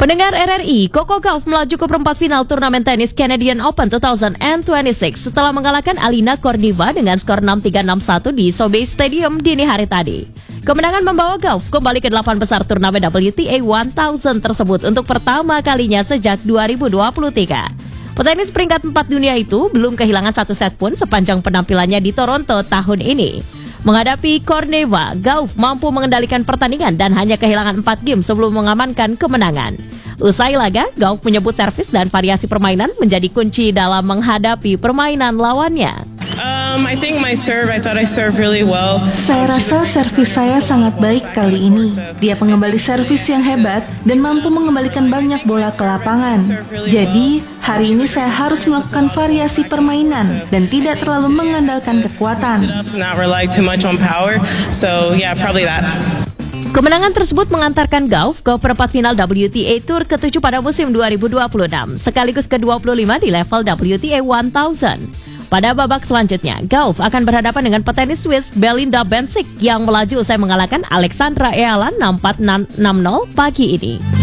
Pendengar RRI, Coco Gauff melaju ke perempat final turnamen tenis Canadian Open 2026 setelah mengalahkan Alina Korniva dengan skor 6-3, 6-1 di SoBe Stadium dini hari tadi. Kemenangan membawa Gauff kembali ke 8 besar turnamen WTA 1000 tersebut untuk pertama kalinya sejak 2023. Petenis peringkat 4 dunia itu belum kehilangan satu set pun sepanjang penampilannya di Toronto tahun ini. Menghadapi Korniva, Gauff mampu mengendalikan pertandingan dan hanya kehilangan 4 game sebelum mengamankan kemenangan. Usai laga, Gauff menyebut servis dan variasi permainan menjadi kunci dalam menghadapi permainan lawannya. I thought I served really well. Saya rasa servis saya sangat baik kali ini. Dia pengembali servis yang hebat dan mampu mengembalikan banyak bola ke lapangan. Jadi, hari ini saya harus melakukan variasi permainan dan tidak terlalu mengandalkan kekuatan. Not rely too much on power. So, yeah, probably that. Kemenangan tersebut mengantarkan Gauff ke perempat final WTA Tour ke-7 pada musim 2026, sekaligus ke-25 di level WTA 1000. Pada babak selanjutnya, Gauff akan berhadapan dengan petenis Swiss Belinda Bencic yang melaju usai mengalahkan Alexandra Ealan 6-4, 6-0 pagi ini.